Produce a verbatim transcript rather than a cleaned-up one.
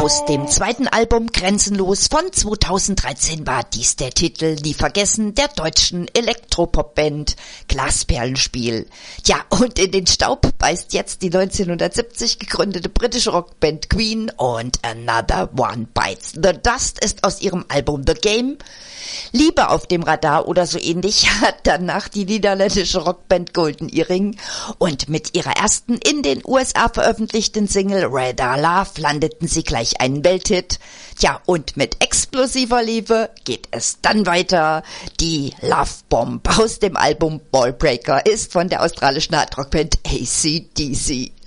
Aus dem zweiten Album Grenzenlos von zweitausenddreizehn war dies der Titel Nie vergessen der deutschen Elektropop-Band Glasperlenspiel. Ja, und in den Staub beißt jetzt die neunzehnhundertsiebzig gegründete britische Rockband Queen und Another One Bites the Dust ist aus ihrem Album The Game. Liebe auf dem Radar oder so ähnlich hat danach die niederländische Rockband Golden Earring und mit ihrer ersten in den U S A veröffentlichten Single Radar Love landeten sie gleich einen Welthit. Tja, und mit explosiver Liebe geht es dann weiter. Die Love Bomb aus dem Album Ballbreaker ist von der australischen Hardrockband A C D C.